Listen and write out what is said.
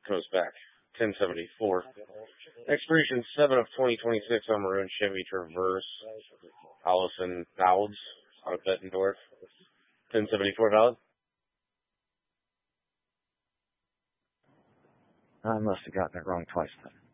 comes back. 1074. Expiration 7 of 2026 on maroon Chevy Traverse. Allison Fouds out of Bettendorf. 1074 valid. I must have gotten it wrong twice then.